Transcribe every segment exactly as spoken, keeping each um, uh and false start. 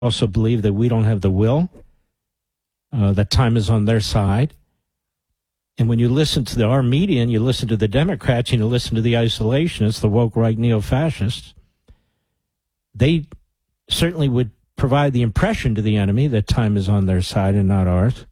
also believe that we don't have the will, uh, that time is on their side. And when you listen to the, our media and you listen to the Democrats and you listen to the isolationists, the woke right neo-fascists, they certainly would provide the impression to the enemy that time is on their side and not ours.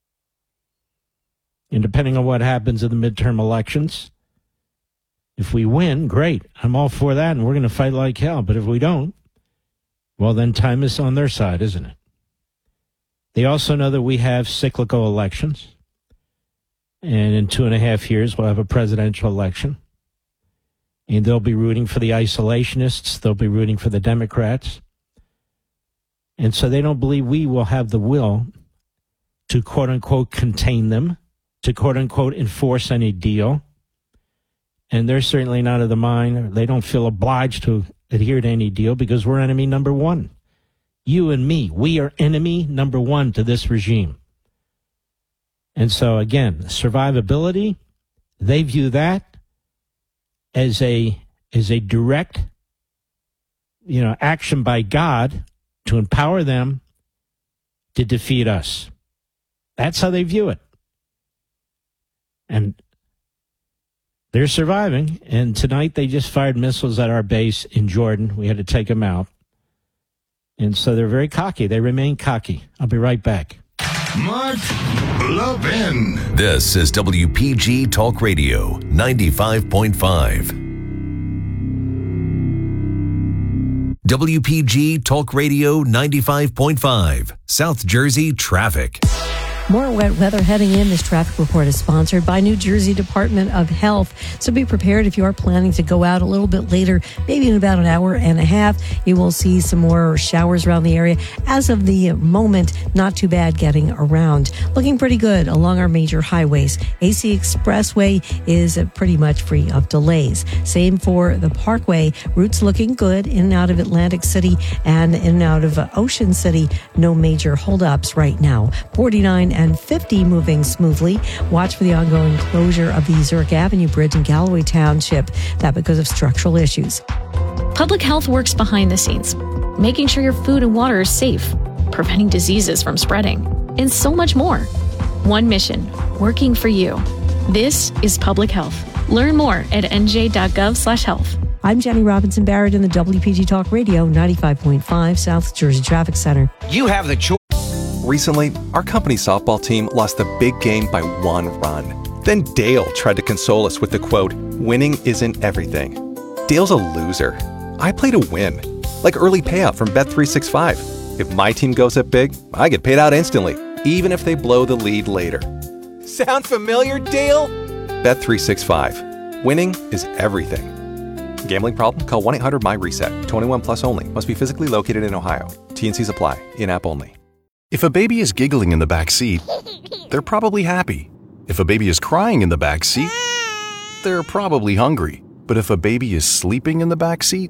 And depending on what happens in the midterm elections, if we win, great. I'm all for that, and we're going to fight like hell. But if we don't, well, then time is on their side, isn't it? They also know that we have cyclical elections. And in two and a half years, we'll have a presidential election. And they'll be rooting for the isolationists. They'll be rooting for the Democrats. And so they don't believe we will have the will to, quote-unquote, contain them, to, quote-unquote, enforce any deal. And they're certainly not of the mind. They don't feel obliged to adhere to any deal because we're enemy number one. You and me, we are enemy number one to this regime. And so, again, survivability, they view that as a as a direct, you know, action by God to empower them to defeat us. That's how they view it. And they're surviving. And tonight they just fired missiles at our base in Jordan. We had to take them out. And so they're very cocky. They remain cocky. I'll be right back. Mark Levin. This is W P G Talk Radio ninety-five point five. W P G Talk Radio ninety-five point five, South Jersey traffic. More wet weather heading in. This traffic report is sponsored by New Jersey Department of Health. So be prepared if you are planning to go out a little bit later, maybe in about an hour and a half. You will see some more showers around the area. As of the moment, not too bad getting around. Looking pretty good along our major highways. A C Expressway is pretty much free of delays. Same for the Parkway. Routes looking good in and out of Atlantic City and in and out of Ocean City. No major holdups right now. forty-nine and fifty moving smoothly. Watch for the ongoing closure of the Zurich Avenue Bridge in Galloway Township, that because of structural issues. Public health works behind the scenes, making sure your food and water is safe, preventing diseases from spreading, and so much more. One mission, working for you. This is public health. Learn more at n j dot gov slash health. I'm Jenny Robinson Barrett in the W P G Talk Radio ninety-five point five South Jersey Traffic Center. You have the choice. Recently, our company softball team lost the big game by one run. Then Dale tried to console us with the quote, "Winning isn't everything." Dale's a loser. I play to win. Like early payout from Bet three sixty-five. If my team goes up big, I get paid out instantly, even if they blow the lead later. Sound familiar, Dale? Bet three sixty-five. Winning is everything. Gambling problem? Call one eight hundred M Y reset. twenty-one plus only. Must be physically located in Ohio. T and Cs apply. In-app only. If a baby is giggling in the back seat, they're probably happy. If a baby is crying in the back seat, they're probably hungry. But if a baby is sleeping in the back seat,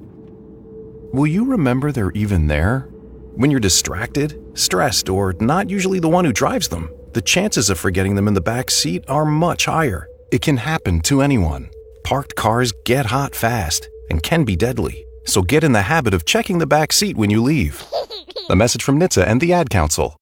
will you remember they're even there? When you're distracted, stressed, or not usually the one who drives them, the chances of forgetting them in the back seat are much higher. It can happen to anyone. Parked cars get hot fast and can be deadly. So get in the habit of checking the back seat when you leave. A message from N H T S A and the Ad Council.